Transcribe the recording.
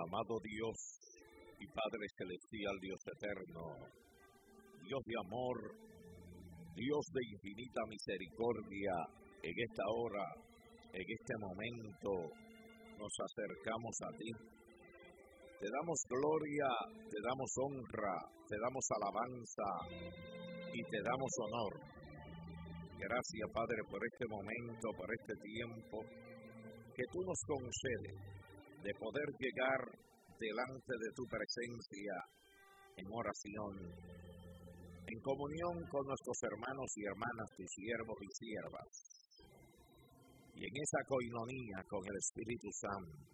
Amado Dios y Padre Celestial, Dios eterno, Dios de amor, Dios de infinita misericordia, en esta hora, en este momento, nos acercamos a ti. Te damos gloria, te damos honra, te damos alabanza y te damos honor. Gracias, Padre, por este momento, por este tiempo que tú nos concedes de poder llegar delante de tu presencia en oración, en comunión con nuestros hermanos y hermanas, tus siervos y siervas, y en esa coinonía con el Espíritu Santo.